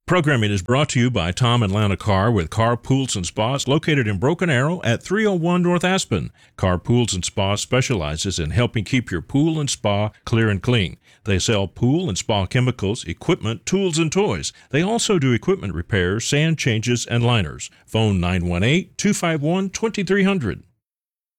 Programming is brought to you by Tom and Lana Carr with Carr Pools and Spas located in Broken Arrow at 301 North Aspen. Carr Pools and Spa specializes in helping keep your pool and spa clear and clean. They sell pool and spa chemicals, equipment, tools, and toys. They also do equipment repairs, sand changes, and liners. Phone 918-251-2300.